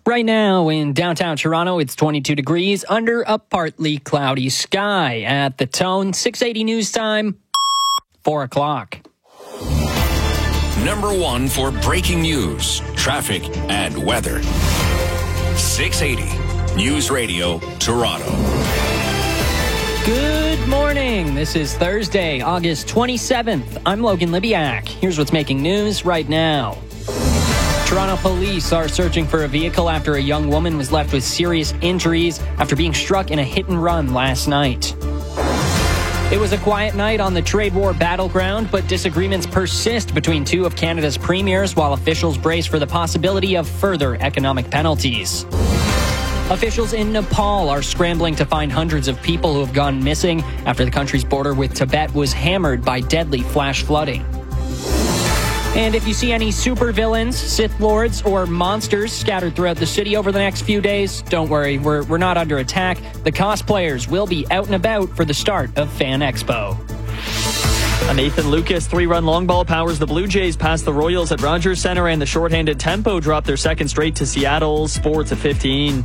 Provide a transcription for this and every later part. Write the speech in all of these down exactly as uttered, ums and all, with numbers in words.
Right now in downtown Toronto, it's twenty-two degrees under a partly cloudy sky. At the Tone, six eighty news time, four o'clock. Number one for breaking news, traffic, and weather. six eighty News Radio, Toronto. Good morning. This is Thursday, August twenty-seventh. I'm Logan Libiak. Here's what's making news right now. Toronto police are searching for a vehicle after a young woman was left with serious injuries after being struck in a hit and run last night. It was a quiet night on the trade war battleground, but disagreements persist between two of Canada's premiers while officials brace for the possibility of further economic penalties. Officials in Nepal are scrambling to find hundreds of people who have gone missing after the country's border with Tibet was hammered by deadly flash flooding. And if you see any supervillains, Sith Lords, or monsters scattered throughout the city over the next few days, don't worry, we're, we're not under attack. The cosplayers will be out and about for the start of Fan Expo. A Nathan Lucas three-run long ball powers the Blue Jays past the Royals at Rogers Centre, and the shorthanded Tempo dropped their second straight to Seattle's four to fifteen.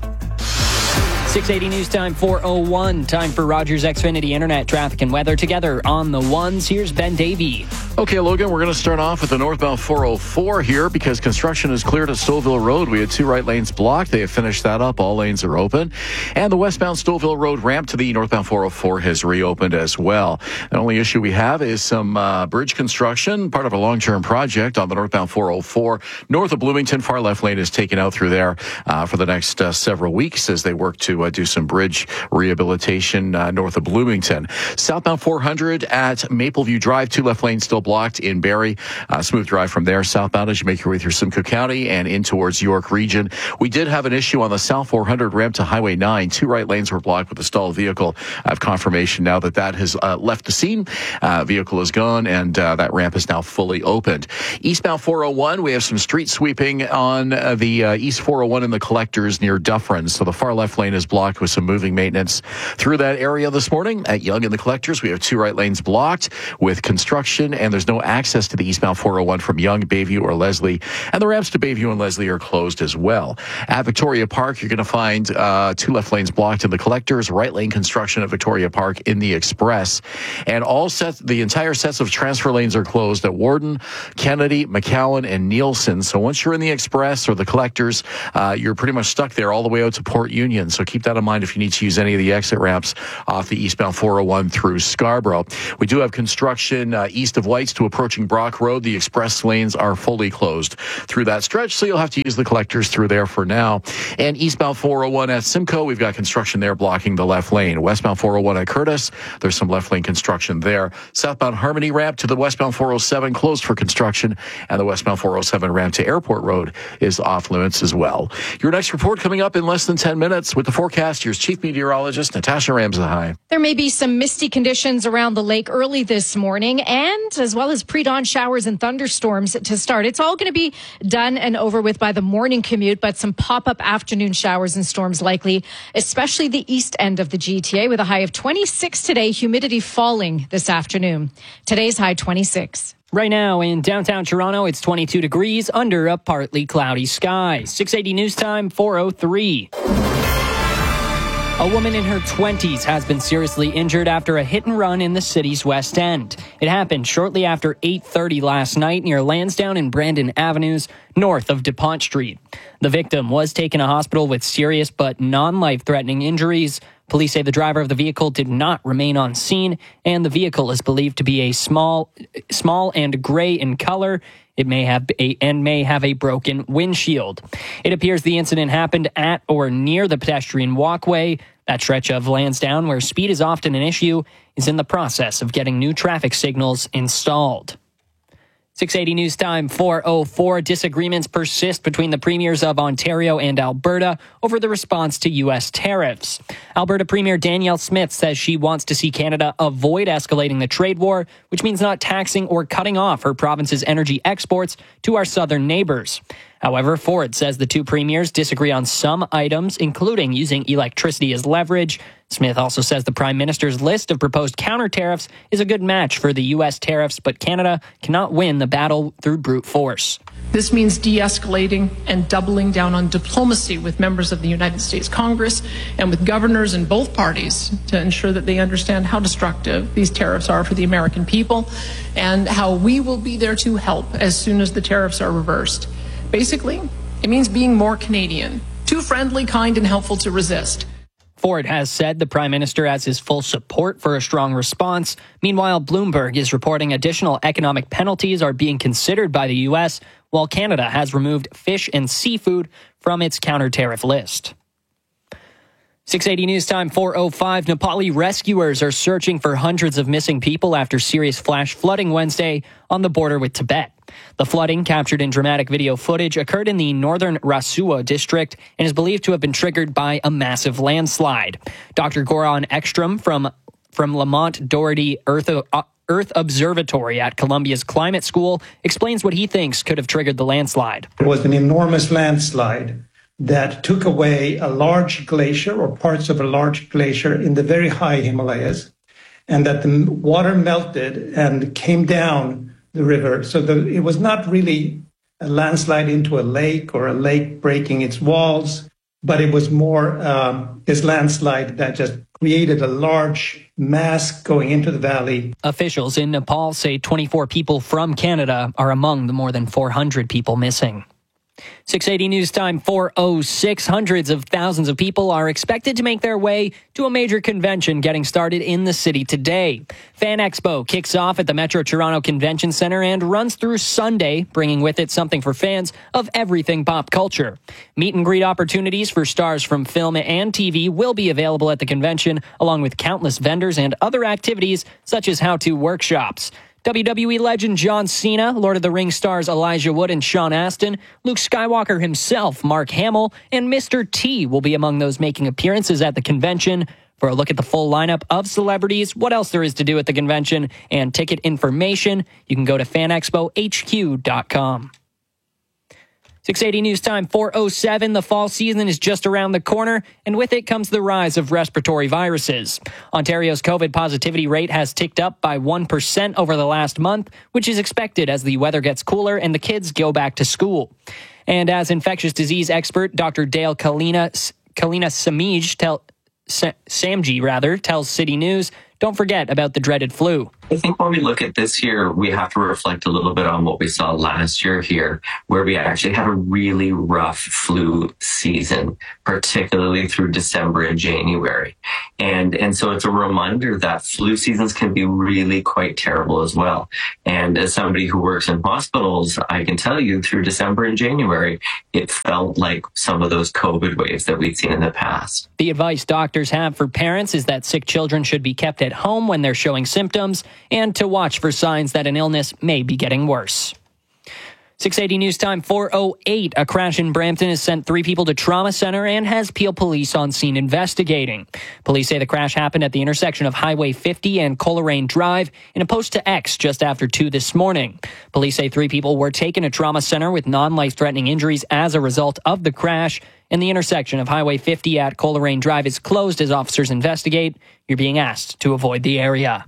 six eighty news time, four oh one. Time for Rogers Xfinity Internet traffic and weather together on the ones. Here's Ben Davey. Okay, Logan, we're going to start off with the northbound four oh four here because construction is cleared at Stouffville Road. We had two right lanes blocked. They have finished that up. All lanes are open. And the westbound Stouffville Road ramp to the northbound four oh four has reopened as well. The only issue we have is some uh, bridge construction, part of a long-term project on the northbound four oh four. North of Bloomington, far left lane is taken out through there uh, for the next uh, several weeks as they work to uh, do some bridge rehabilitation uh, north of Bloomington. Southbound four hundred at Mapleview Drive, two left lanes still blocked in Barrie. Uh, smooth drive from there southbound as you make your way through Simcoe County and in towards York Region. We did have an issue on the South four hundred ramp to Highway nine. Two right lanes were blocked with a stalled vehicle. I have confirmation now that that has uh, left the scene. Uh, vehicle is gone and uh, that ramp is now fully opened. Eastbound four oh one, we have some street sweeping on uh, the uh, East four oh one in the collectors near Dufferin. So the far left lane is blocked with some moving maintenance through that area this morning. At Yonge and the collectors, we have two right lanes blocked with construction, and there's no access to the eastbound four oh one from Yonge, Bayview, or Leslie, and the ramps to Bayview and Leslie are closed as well. At Victoria Park, you're going to find uh, two left lanes blocked in the collectors, right lane construction at Victoria Park in the express, and all sets, the entire sets of transfer lanes are closed at Warden, Kennedy, McCowan, and Nielsen. So once you're in the express or the collectors, uh, you're pretty much stuck there all the way out to Port Union. So keep that in mind if you need to use any of the exit ramps off the eastbound four oh one through Scarborough. We do have construction uh, east of Whites to approaching Brock Road. The express lanes are fully closed through that stretch, so you'll have to use the collectors through there for now. And eastbound four oh one at Simcoe, we've got construction there blocking the left lane. Westbound four oh one at Curtis, there's some left lane construction there. Southbound Harmony ramp to the westbound four oh seven closed for construction, and the westbound four oh seven ramp to Airport Road is off limits as well. Your next report coming up in less than ten minutes with the forecast. Here's Chief Meteorologist Natasha Ramsahai. There may be some misty conditions around the lake early this morning, and as well as pre-dawn showers and thunderstorms to start. It's all going to be done and over with by the morning commute, but some pop-up afternoon showers and storms likely, especially the east end of the G T A, with a high of twenty-six today, humidity falling this afternoon. Today's high twenty-six. Right now in downtown Toronto, it's twenty-two degrees under a partly cloudy sky. six eighty news time, four oh three. A woman in her twenties has been seriously injured after a hit and run in the city's West End. It happened shortly after eight thirty last night near Lansdowne and Brandon Avenues, north of DuPont Street. The victim was taken to hospital with serious but non-life-threatening injuries. Police say the driver of the vehicle did not remain on scene, and the vehicle is believed to be a small, small and gray in color. It may have a and may have a broken windshield. It appears the incident happened at or near the pedestrian walkway. That stretch of Lansdowne, where speed is often an issue, is in the process of getting new traffic signals installed. six eighty news time, four oh four. Disagreements persist between the premiers of Ontario and Alberta over the response to U S tariffs. Alberta Premier Danielle Smith says she wants to see Canada avoid escalating the trade war, which means not taxing or cutting off her province's energy exports to our southern neighbors. However, Ford says the two premiers disagree on some items, including using electricity as leverage. Smith also says the Prime Minister's list of proposed counter tariffs is a good match for the U S tariffs, but Canada cannot win the battle through brute force. This means de-escalating and doubling down on diplomacy with members of the United States Congress and with governors in both parties to ensure that they understand how destructive these tariffs are for the American people and how we will be there to help as soon as the tariffs are reversed. Basically, it means being more Canadian, too friendly, kind, and helpful to resist. Ford has said the Prime Minister has his full support for a strong response. Meanwhile, Bloomberg is reporting additional economic penalties are being considered by the U S, while Canada has removed fish and seafood from its counter-tariff list. six eighty News Time, four oh five. Nepali rescuers are searching for hundreds of missing people after serious flash flooding Wednesday on the border with Tibet. The flooding, captured in dramatic video footage, occurred in the northern Rasuwa district and is believed to have been triggered by a massive landslide. Doctor Goran Ekstrom from, from Lamont Doherty Earth, uh, Earth Observatory at Columbia's Climate School explains what he thinks could have triggered the landslide. It was an enormous landslide that took away a large glacier or parts of a large glacier in the very high Himalayas, and that the water melted and came down the river. So the, it was not really a landslide into a lake or a lake breaking its walls, but it was more um, this landslide that just created a large mass going into the valley. Officials in Nepal say twenty-four people from Canada are among the more than four hundred people missing. six eighty News Time, four oh six. Hundreds of thousands of people are expected to make their way to a major convention getting started in the city today. Fan Expo kicks off at the Metro Toronto Convention Centre and runs through Sunday, bringing with it something for fans of everything pop culture. Meet and greet opportunities for stars from film and T V will be available at the convention, along with countless vendors and other activities such as how-to workshops. W W E legend John Cena, Lord of the Rings stars Elijah Wood and Sean Astin, Luke Skywalker himself, Mark Hamill, and Mister T will be among those making appearances at the convention. For a look at the full lineup of celebrities, what else there is to do at the convention, and ticket information, you can go to fan expo h q dot com. six eighty News Time, four oh seven. The fall season is just around the corner, and with it comes the rise of respiratory viruses. Ontario's COVID positivity rate has ticked up by one percent over the last month, which is expected as the weather gets cooler and the kids go back to school. And as infectious disease expert Doctor Dale Kalina, Kalina Samij tell, Samji rather, tells City News, don't forget about the dreaded flu. I think when we look at this year, we have to reflect a little bit on what we saw last year here, where we actually had a really rough flu season, particularly through December and January. And, and so it's a reminder that flu seasons can be really quite terrible as well. And as somebody who works in hospitals, I can tell you through December and January, it felt like some of those COVID waves that we'd seen in the past. The advice doctors have for parents is that sick children should be kept at home when they're showing symptoms, and to watch for signs that an illness may be getting worse. six eighty News Time, four oh eight. A crash in Brampton has sent three people to trauma center and has Peel Police on scene investigating. Police say the crash happened at the intersection of Highway fifty and Coleraine Drive in a post to X just after two this morning. Police say three people were taken to trauma center with non-life-threatening injuries as a result of the crash, and the intersection of Highway fifty at Coleraine Drive is closed as officers investigate. You're being asked to avoid the area.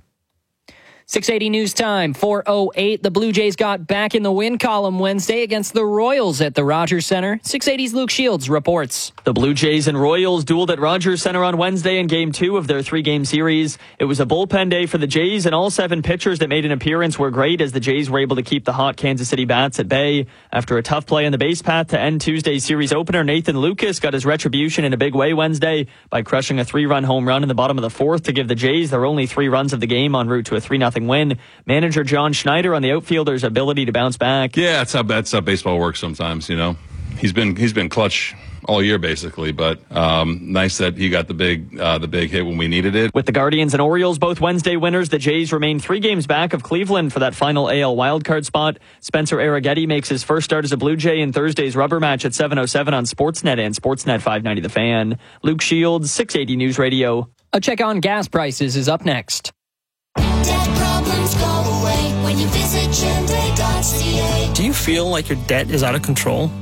six eighty News Time, four oh eight. The Blue Jays got back in the win column Wednesday against the Royals at the Rogers Centre. six eighty's Luke Shields reports. The Blue Jays and Royals dueled at Rogers Centre on Wednesday in Game two of their three-game series. It was a bullpen day for the Jays, and all seven pitchers that made an appearance were great as the Jays were able to keep the hot Kansas City bats at bay. After a tough play on the base path to end Tuesday's series opener, Nathan Lucas got his retribution in a big way Wednesday by crushing a three-run home run in the bottom of the fourth to give the Jays their only three runs of the game en route to a three nothing win. Manager John Schneider on the outfielder's ability to bounce back. Yeah, that's how that's how baseball works sometimes, you know. He's been he's been clutch all year basically, but um, nice that he got the big uh, the big hit when we needed it. With the Guardians and Orioles both Wednesday winners, the Jays remain three games back of Cleveland for that final A L wildcard spot. Spencer Arrighetti makes his first start as a Blue Jay in Thursday's rubber match at seven oh seven on Sportsnet and Sportsnet five ninety The Fan. Luke Shields, six eighty News Radio. A check on gas prices is up next. Debt problems go away when you visit Gender dot c a. Do you feel like your debt is out of control?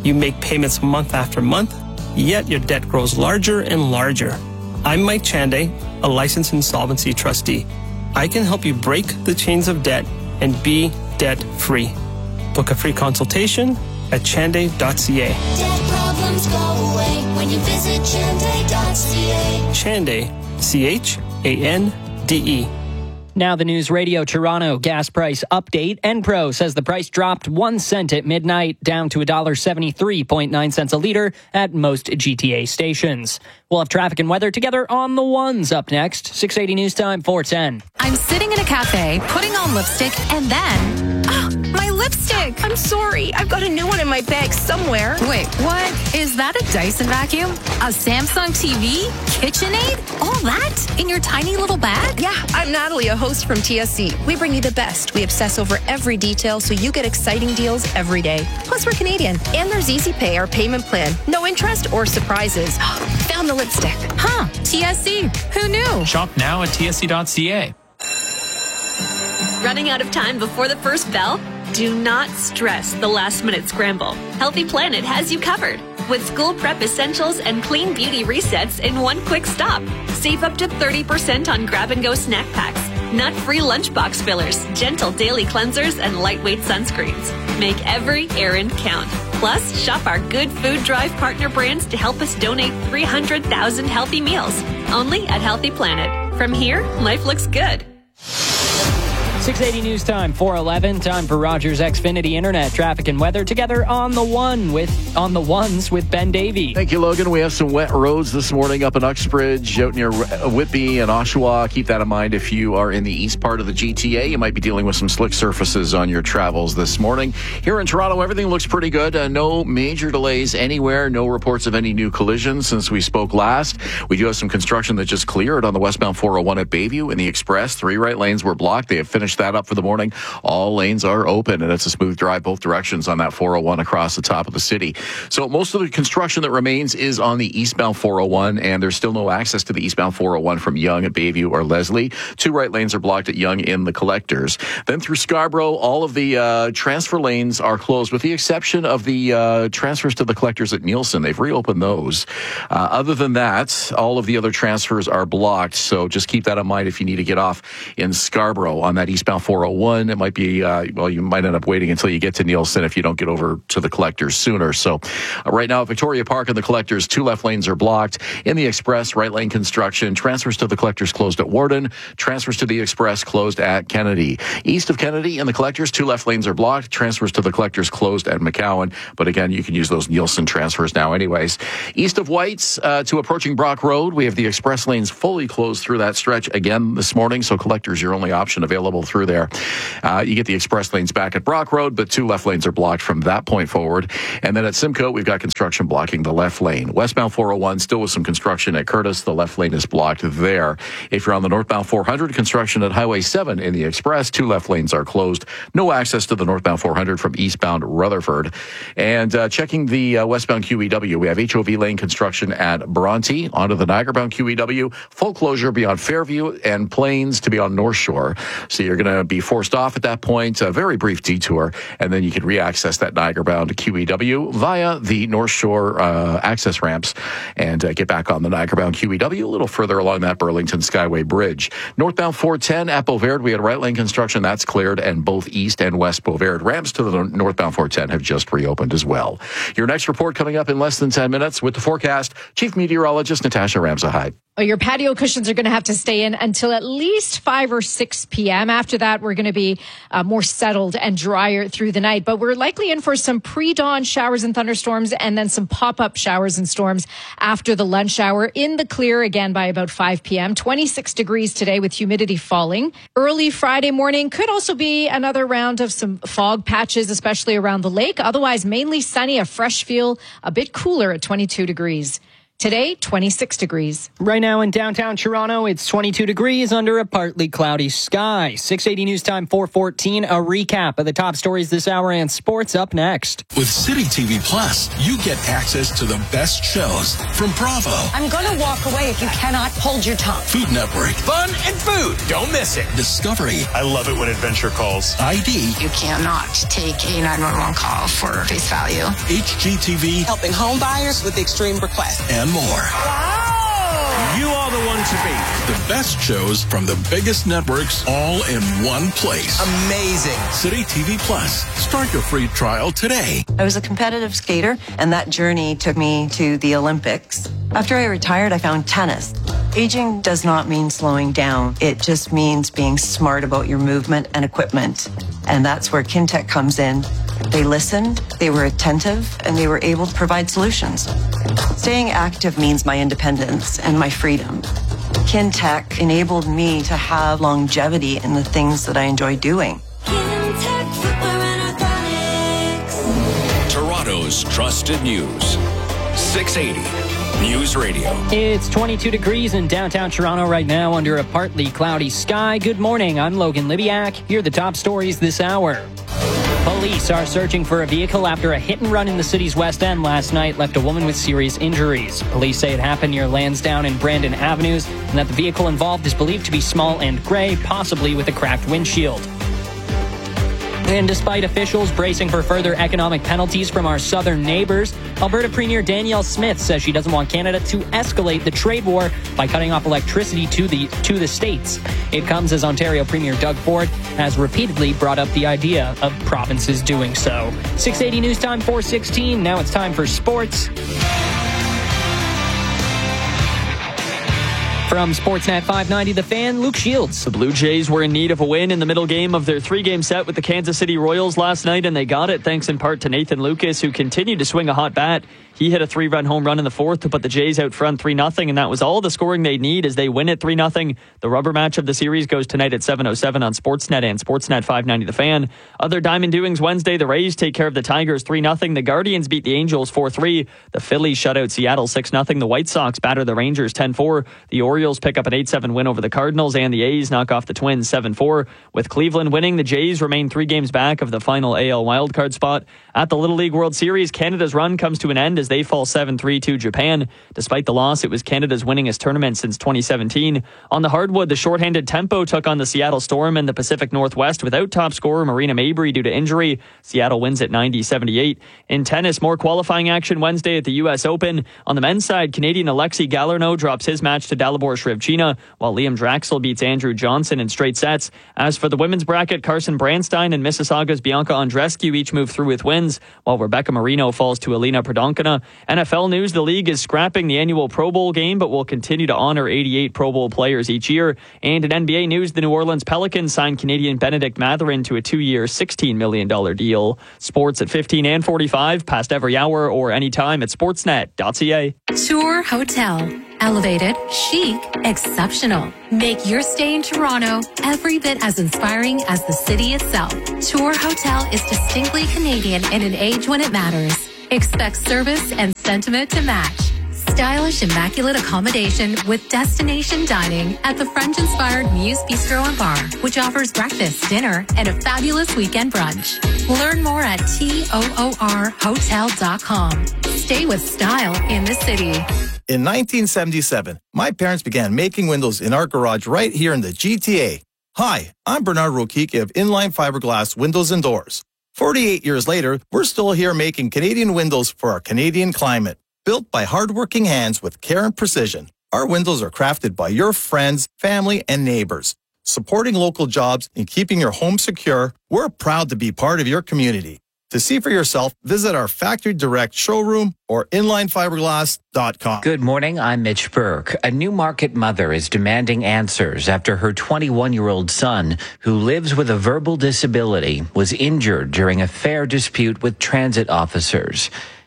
You make payments month after month, yet your debt grows larger and larger. I'm Mike Chanday, a licensed insolvency trustee. I can help you break the chains of debt and be debt-free. Book a free consultation at chanday dot c a. Debt problems go away when you visit chanday dot c a. Chanday, C H A N D E. Now the News Radio Toronto gas price update. Enpro says the price dropped one cent at midnight, down to one dollar seventy-three point nine cents a litre at most G T A stations. We'll have traffic and weather together on the ones up next. six eighty News Time, four ten. I'm sitting in a cafe, putting on lipstick, and then... Oh, my lipstick! I'm sorry. I've got a new one in my bag somewhere. Wait, what? Is that a Dyson vacuum? A Samsung T V? KitchenAid? All that? In your tiny little bag? Yeah, I'm Natalie, a host from T S C. We bring you the best. We obsess over every detail so you get exciting deals every day. Plus, we're Canadian. And there's Easy Pay, our payment plan. No interest or surprises. Found the lipstick. Huh, T S C. Who knew? Shop now at T S C dot C A. Running out of time before the first bell? Do not stress the last minute scramble. Healthy Planet has you covered with school prep essentials and clean beauty resets in one quick stop. Save up to thirty percent on grab-and-go snack packs, nut-free lunchbox fillers, gentle daily cleansers, and lightweight sunscreens. Make every errand count. Plus, shop our Good Food Drive partner brands to help us donate three hundred thousand healthy meals. Only at Healthy Planet. From here, life looks good. six eighty News Time, four eleven. Time for Rogers Xfinity Internet traffic and weather together on the one with on the ones with Ben Davey. Thank you, Logan. We have some wet roads this morning up in Uxbridge, out near Whitby and Oshawa. Keep that in mind if you are in the east part of the G T A. You might be dealing with some slick surfaces on your travels this morning. Here in Toronto, everything looks pretty good. Uh, no major delays anywhere. No reports of any new collisions since we spoke last. We do have some construction that just cleared on the westbound four oh one at Bayview in the Express. Three right lanes were blocked. They have finished that up for the morning. All lanes are open, and it's a smooth drive both directions on that four oh one across the top of the city. So most of the construction that remains is on the eastbound four oh one, and there's still no access to the eastbound four oh one from Yonge at Bayview or Leslie. Two right lanes are blocked at Yonge in the Collectors. Then through Scarborough, all of the uh, transfer lanes are closed, with the exception of the uh, transfers to the Collectors at Nielsen. They've reopened those. Uh, other than that, all of the other transfers are blocked, so just keep that in mind if you need to get off in Scarborough on that eastbound four oh one. It might be, uh, well, you might end up waiting until you get to Nielsen if you don't get over to the Collectors sooner. So uh, right now, Victoria Park and the Collectors, two left lanes are blocked. In the Express, right lane construction. Transfers to the Collectors closed at Warden. Transfers to the Express closed at Kennedy. East of Kennedy and the Collectors, two left lanes are blocked. Transfers to the Collectors closed at McCowan. But again, you can use those Nielsen transfers now anyways. East of Whites uh, to approaching Brock Road, we have the Express lanes fully closed through that stretch again this morning. So Collectors, your only option available through there. Uh, you get the Express lanes back at Brock Road, but two left lanes are blocked from that point forward. And then at Simcoe, we've got construction blocking the left lane. Westbound four oh one, still with some construction at Curtis. The left lane is blocked there. If you're on the northbound four hundred, construction at Highway seven in the Express, two left lanes are closed. No access to the northbound four hundred from eastbound Rutherford. And uh, checking the uh, westbound Q E W, we have H O V lane construction at Bronte. Onto the Niagara-bound Q E W, full closure beyond Fairview and Plains to be on North Shore. So you're going to be forced off at that point, a very brief detour, and then you can re-access that Niagara-bound Q E W via the North Shore uh, access ramps and uh, get back on the Niagara-bound Q E W a little further along that Burlington Skyway Bridge. Northbound four ten at Beauvert, we had right lane construction. That's cleared, and both east and west Beauvert ramps to the northbound four ten have just reopened as well. Your next report coming up in less than ten minutes with the forecast. Chief Meteorologist Natasha Ramsahide. Well, your patio cushions are going to have to stay in until at least five or six p.m. After that, we're going to be uh, more settled and drier through the night. But we're likely in for some pre-dawn showers and thunderstorms, and then some pop-up showers and storms after the lunch hour. In the clear again by about five p.m. twenty-six degrees today with humidity falling. Early Friday morning could also be another round of some fog patches, especially around the lake. Otherwise, mainly sunny, a fresh feel, a bit cooler at twenty-two degrees. Today, twenty-six degrees. Right now in downtown Toronto, it's twenty-two degrees under a partly cloudy sky. six eighty News Time four fourteen, a recap of the top stories this hour and sports up next. With City T V Plus, you get access to the best shows from Bravo. I'm going to walk away if you cannot hold your tongue. Food Network. Fun and food. Don't miss it. Discovery. I love it when adventure calls. I D. You cannot take a nine one one call for face value. H G T V. Helping home buyers with extreme requests. And more. Wow. You are the one to beat. The best shows from the biggest networks all in one place. Amazing. City T V Plus. Start your free trial today. I was a competitive skater, and that journey took me to the Olympics. After I retired, I found tennis. Aging does not mean slowing down. It just means being smart about your movement and equipment. And that's where Kintec comes in. They listened, they were attentive, and they were able to provide solutions. Staying active means my independence and my freedom. Kintec enabled me to have longevity in the things that I enjoy doing. Kintec Footwear and Orthotics. Toronto's trusted news. six eighty News Radio. It's twenty-two degrees in downtown Toronto right now under a partly cloudy sky. Good morning. I'm Logan Libiak. Here are the top stories this hour. Police are searching for a vehicle after a hit and run in the city's West End last night left a woman with serious injuries. Police say it happened near Lansdowne and Brandon Avenues and that the vehicle involved is believed to be small and gray, possibly with a cracked windshield. And despite officials bracing for further economic penalties from our southern neighbors, Alberta Premier Danielle Smith says she doesn't want Canada to escalate the trade war by cutting off electricity to the to the states. It comes as Ontario Premier Doug Ford has repeatedly brought up the idea of provinces doing so. six eighty News Time four sixteen. Now it's time for sports. From Sportsnet five ninety, The Fan, Luke Shields. The Blue Jays were in need of a win in the middle game of their three-game set with the Kansas City Royals last night, and they got it thanks in part to Nathan Lucas, who continued to swing a hot bat. He hit a three-run home run in the fourth to put the Jays out front three nothing, and that was all the scoring they need as they win it three nothing. The rubber match of the series goes tonight at seven oh seven on Sportsnet and Sportsnet five ninety The Fan. Other Diamond doings Wednesday, the Rays take care of the Tigers three nothing. The Guardians beat the Angels four three. The Phillies shut out Seattle six nothing. The White Sox batter the Rangers ten four. The Orioles pick up an eight seven win over the Cardinals, and the A's knock off the Twins seven four. With Cleveland winning, the Jays remain three games back of the final A L wildcard spot. At the Little League World Series, Canada's run comes to an end as they fall seven three to Japan. Despite the loss, it was Canada's winningest tournament since twenty seventeen. On the hardwood, the shorthanded Tempo took on the Seattle Storm in the Pacific Northwest without top scorer Marina Mabry due to injury. Seattle wins at ninety seventy-eight. In tennis, more qualifying action Wednesday at the U S Open. On the men's side, Canadian Alexei Galarneau drops his match to Dalibor Shrivchina, while Liam Draxl beats Andrew Johnson in straight sets. As for the women's bracket, Carson Branstein and Mississauga's Bianca Andreescu each move through with wins, while Rebecca Marino falls to Alina Prodonkina. N F L news, the league is scrapping the annual Pro Bowl game, but will continue to honor eighty-eight Pro Bowl players each year. And in N B A news, the New Orleans Pelicans signed Canadian Benedict Mathurin to a two-year, sixteen million dollars deal. Sports at fifteen and forty-five, past every hour or anytime at sportsnet dot c a. Tour Hotel. Elevated, chic, exceptional. Make your stay in Toronto every bit as inspiring as the city itself. Tour Hotel is distinctly Canadian in an age when it matters. Expect service and sentiment to match. Stylish, immaculate accommodation with destination dining at the French-inspired Muse Bistro and Bar, which offers breakfast, dinner, and a fabulous weekend brunch. Learn more at toor hotel dot com. Stay with style in the city. In nineteen seventy-seven, my parents began making windows in our garage right here in the G T A. Hi, I'm Bernard Rokiki of Inline Fiberglass Windows and Doors. forty-eight years later, we're still here making Canadian windows for our Canadian climate. Built by hardworking hands with care and precision, our windows are crafted by your friends, family, and neighbors. Supporting local jobs and keeping your home secure, we're proud to be part of your community. To see for yourself, visit our Factory Direct showroom or inline fiberglass dot com. Good morning, I'm Mitch Burke. A Newmarket mother is demanding answers after her twenty-one-year-old son, who lives with a verbal disability, was injured during a fare dispute with transit officers.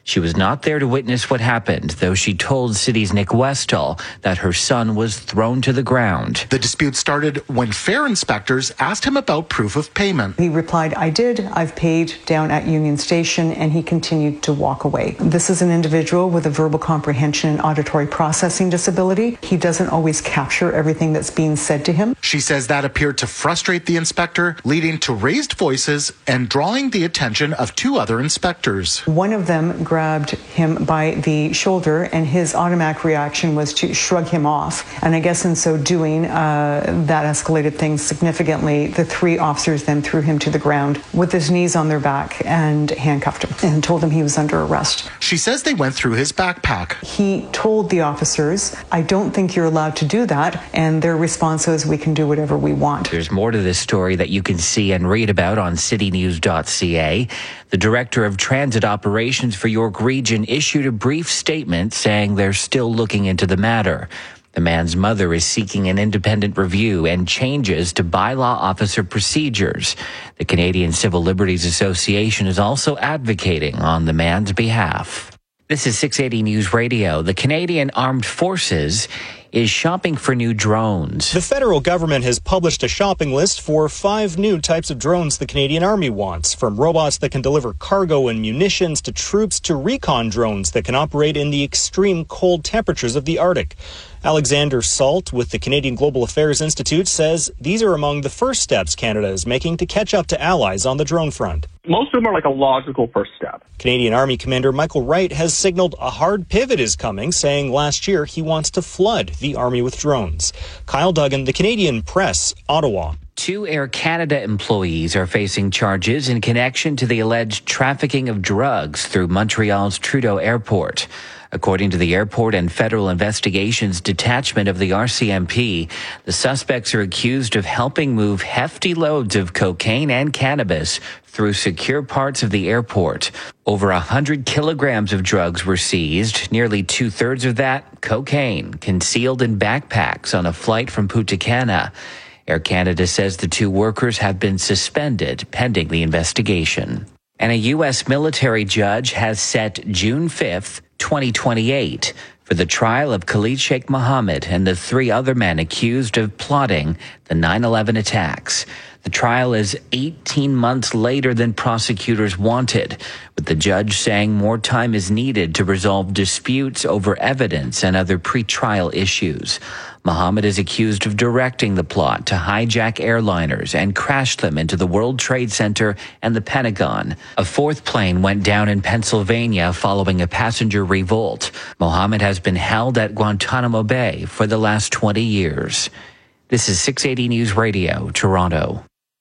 She was not there to witness what happened, though she told City's Nick Westall that her son was thrown to the ground. The dispute started when fare inspectors asked him about proof of payment. He replied, I did. I've paid down at Union Station, and he continued to walk away. This is an individual with a verbal comprehension and auditory processing disability. He doesn't always capture everything that's being said to him. She says that appeared to frustrate the inspector, leading to raised voices and drawing the attention of two other inspectors. One of them grabbed him by the shoulder, and his automatic reaction was to shrug him off. And I guess in so doing, uh, that escalated things significantly. The three officers then threw him to the ground with his knees on their back and handcuffed him and told him he was under arrest. She says they went through his backpack. He told the officers, I don't think you're allowed to do that. And their response was, we can do whatever we want. There's more to this story that you can see and read about on city news dot c a. The director of transit operations for York Region issued a brief statement saying they're still looking into the matter. The man's mother is seeking an independent review and changes to bylaw officer procedures. The Canadian Civil Liberties Association is also advocating on the man's behalf. This is six eighty News Radio. The Canadian Armed Forces is shopping for new drones. The federal government has published a shopping list for five new types of drones the Canadian Army wants, from robots that can deliver cargo and munitions to troops to recon drones that can operate in the extreme cold temperatures of the Arctic. Alexander Salt with the Canadian Global Affairs Institute says these are among the first steps Canada is making to catch up to allies on the drone front. Most of them are like a logical first step. Canadian Army Commander Michael Wright has signaled a hard pivot is coming, saying last year he wants to flood the Army with drones. Kyle Duggan, the Canadian Press, Ottawa. Two Air Canada employees are facing charges in connection to the alleged trafficking of drugs through Montreal's Trudeau Airport. According to the airport and federal investigations detachment of the R C M P, the suspects are accused of helping move hefty loads of cocaine and cannabis through secure parts of the airport. Over one hundred kilograms of drugs were seized, nearly two-thirds of that cocaine, concealed in backpacks on a flight from Punta Cana. Air Canada says the two workers have been suspended pending the investigation. And a U S military judge has set June fifth, twenty twenty-eight for the trial of Khalid Sheikh Mohammed and the three other men accused of plotting the nine eleven attacks. The trial is eighteen months later than prosecutors wanted, with the judge saying more time is needed to resolve disputes over evidence and other pretrial issues. Mohammed is accused of directing the plot to hijack airliners and crash them into the World Trade Center and the Pentagon. A fourth plane went down in Pennsylvania following a passenger revolt. Mohammed has been held at Guantanamo Bay for the last twenty years. This is six eighty News Radio, Toronto.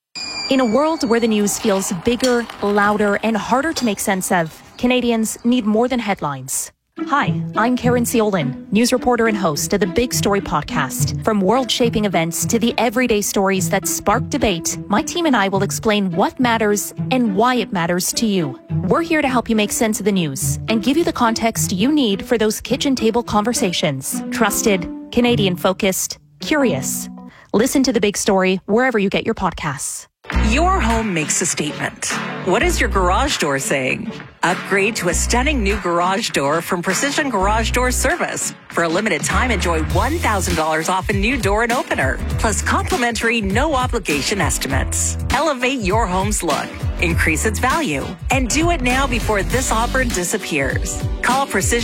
In a world where the news feels bigger, louder, and harder to make sense of, Canadians need more than headlines. Hi, I'm Karen Ciolin, news reporter and host of the Big Story podcast. From world-shaping events to the everyday stories that spark debate, my team and I will explain what matters and why it matters to you. We're here to help you make sense of the news and give you the context you need for those kitchen table conversations. Trusted, Canadian-focused, curious. Listen to The Big Story wherever you get your podcasts. Your home makes a statement. What is your garage door saying? Upgrade to a stunning new garage door from Precision Garage Door Service. For a limited time, enjoy one thousand dollars off a new door and opener, plus complimentary no-obligation estimates. Elevate your home's look, increase its value, and do it now before this offer disappears. Call Precision